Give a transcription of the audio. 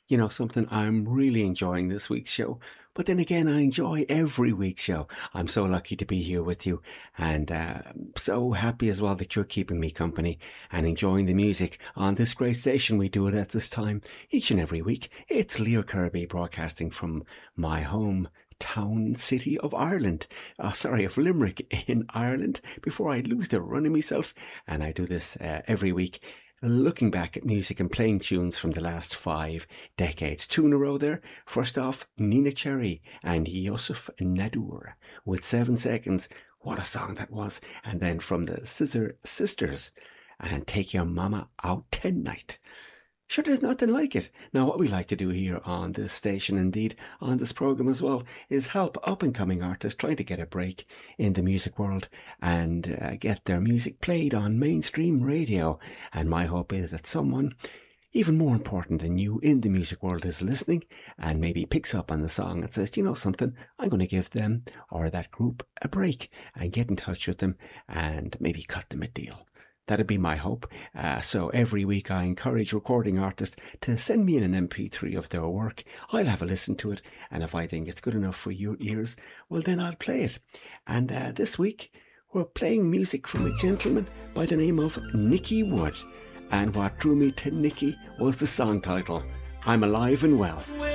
You know something, I'm really enjoying this week's show. But then again, I enjoy every week's show. I'm so lucky to be here with you, and so happy as well that you're keeping me company and enjoying the music on this great station. We do it at this time each and every week. It's Leo Kirby broadcasting from my home town city of Ireland. Of Limerick in Ireland, before I lose the run of myself. And I do this every week, looking back at music and playing tunes from the last 5 decades. Two in a row there. First off, Nina Cherry and Yosef Nadur with 7 Seconds. What a song that was. And then from the Scissor Sisters and Take Your Mama Out Tonight. Sure, there's nothing like it. Now, what we like to do here on this station, indeed on this programme as well, is help up-and-coming artists trying to get a break in the music world and get their music played on mainstream radio. And my hope is that someone even more important than you in the music world is listening and maybe picks up on the song and says, you know something, I'm going to give them or that group a break and get in touch with them and maybe cut them a deal. That'd be my hope. So every week I encourage recording artists to send me in an MP3 of their work. I'll have a listen to it, and if I think it's good enough for your ears, well then I'll play it. And this week we're playing music from a gentleman by the name of Nicky Wood. And what drew me to Nicky was the song title, I'm Alive and Well.